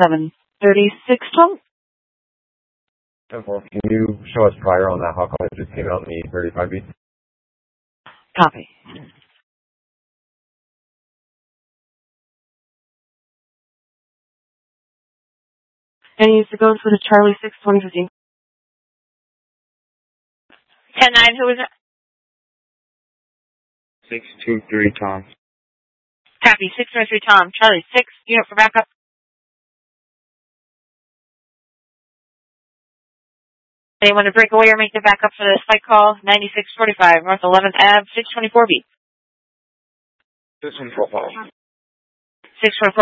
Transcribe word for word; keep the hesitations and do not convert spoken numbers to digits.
seven thirty-six, Tom. ten four, can you show us prior on that hot call that just came out in the thirty-five B? Copy. And use the goes for the Charlie six twenty fifteen. ten nine, who is it? six two three, Tom. Copy, six two three, Tom. Charlie six, unit for backup. Anyone to break away or make the backup for this flight call? ninety-six forty-five, North eleventh Avenue, six twenty-four B. six one four five. six twenty-four